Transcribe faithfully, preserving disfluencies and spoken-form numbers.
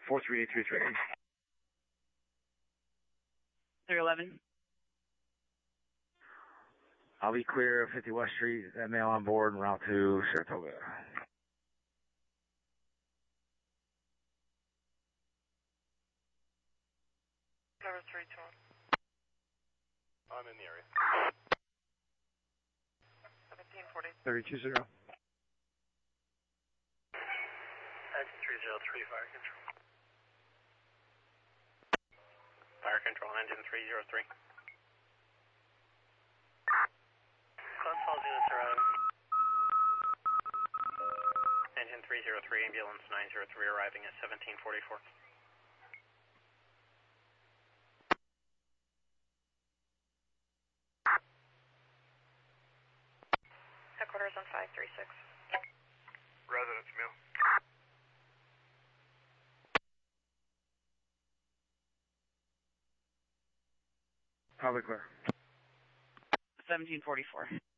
four three eight three three. three eleven. I'll be clear of fifty West Street, that male on board, and route to Saratoga. Cover three twelve. I'm in the area. seventeen forty. thirty-two zero. Engine three zero three, fire control. Fire control, engine three zero three. Close falls units arriving. Engine three zero three, ambulance nine zero three arriving at seventeen forty-four. Headquarters on five three six. Residence meal. Probably clear. seventeen forty-four.